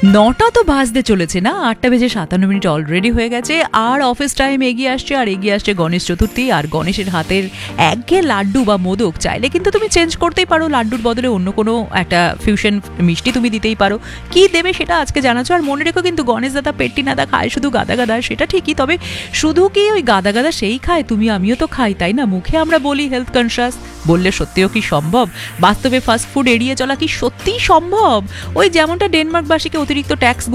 9টা তো বাজতে চলেছে না, 8:57 অলরেডি হয়ে গেছে। আর অফিস টাইম এগিয়ে আসছে, আর এগিয়ে আসছে গণেশ চতুর্থী। আর গণেশের হাতের একঘেয়ে লাড্ডু বা মোদক চাইলে কিন্তু তুমি চেঞ্জ করতেই পারো, লাড্ডুর বদলে অন্য কোনো একটা ফিউশন মিষ্টি তুমি দিতেই পারো। কি দেবে সেটা আজকে জানাচ্ছো। আর মনে রেখো কিন্তু গণেশ দাদা পেট্টি নাদা খায় শুধু গাদা গাদা, সেটা ঠিকই, তবে শুধু কি ওই গাদা গাদা সেই খায়? তুমি আমিও তো খাই, তাই না? মুখে আমরা বলি হেলথ কনসিয়াস, বললে সত্যিও কি সম্ভব? বাস্তবে ফাস্ট ফুড এড়িয়ে চলা কি সত্যিই সম্ভব? ওই যেমনটা ডেনমার্কবাসীকে অতিরিক্ত ট্যাক্স